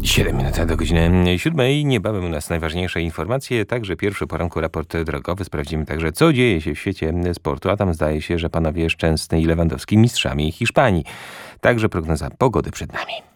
7 minut do godziny 7. Niebawem u nas najważniejsze informacje, także pierwszy poranku raport drogowy. Sprawdzimy także, co dzieje się w świecie sportu, a tam zdaje się, że panowie Szczęsny i Lewandowski mistrzami Hiszpanii. Także prognoza pogody przed nami.